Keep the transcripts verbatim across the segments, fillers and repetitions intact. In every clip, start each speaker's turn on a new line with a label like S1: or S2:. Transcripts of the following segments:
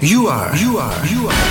S1: You are, you are, you are.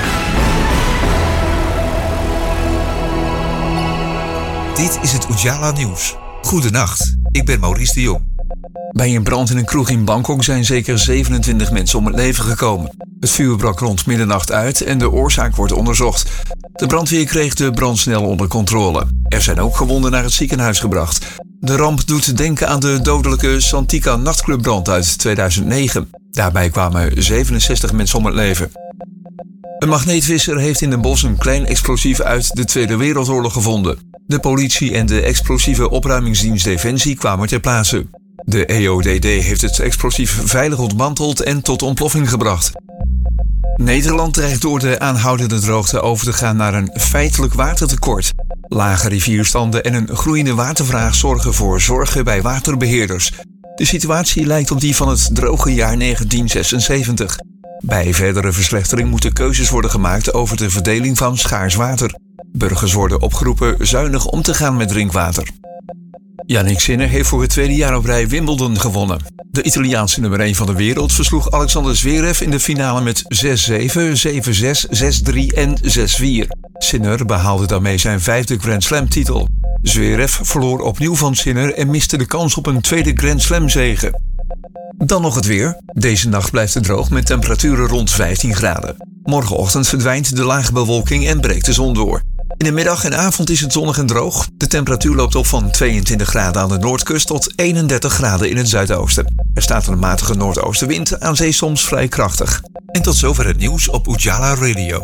S1: Dit is het Ujala Nieuws. Goedenacht, ik ben Maurice de Jong. Bij een brand in een kroeg in Bangkok zijn zeker zevenentwintig mensen om het leven gekomen. Het vuur brak rond middernacht uit en de oorzaak wordt onderzocht. De brandweer kreeg de brand snel onder controle. Er zijn ook gewonden naar het ziekenhuis gebracht. De ramp doet denken aan de dodelijke Santika nachtclubbrand uit tweeduizend negen. Daarbij kwamen zevenenzestig mensen om het leven. Een magneetvisser heeft in Den Bosch een klein explosief uit de Tweede Wereldoorlog gevonden. De politie en de explosieve opruimingsdienst Defensie kwamen ter plaatse. De E O D D heeft het explosief veilig ontmanteld en tot ontploffing gebracht. Nederland dreigt door de aanhoudende droogte over te gaan naar een feitelijk watertekort. Lage rivierstanden en een groeiende watervraag zorgen voor zorgen bij waterbeheerders. De situatie lijkt op die van het droge jaar negentien zesenzeventig. Bij verdere verslechtering moeten keuzes worden gemaakt over de verdeling van schaars water. Burgers worden opgeroepen zuinig om te gaan met drinkwater. Yannick Sinner heeft voor het tweede jaar op rij Wimbledon gewonnen. De Italiaanse nummer één van de wereld versloeg Alexander Zverev in de finale met zes zeven, zeven zes, zes drie en zes vier. Sinner behaalde daarmee zijn vijfde Grand Slam titel. Zverev verloor opnieuw van Sinner en miste de kans op een tweede Grand Slam zege. Dan nog het weer. Deze nacht blijft het droog met temperaturen rond vijftien graden. Morgenochtend verdwijnt de lage bewolking en breekt de zon door. In de middag en avond is het zonnig en droog. De temperatuur loopt op van tweeëntwintig graden aan de noordkust tot eenendertig graden in het zuidoosten. Er staat een matige noordoostenwind, aan zee soms vrij krachtig. En tot zover het nieuws op Ujala Radio.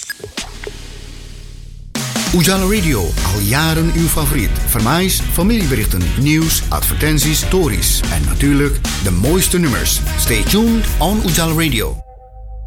S2: Ujala Radio, al jaren uw favoriet. Vermaais, familieberichten, nieuws, advertenties, stories en natuurlijk de mooiste nummers. Stay tuned on Ujala Radio.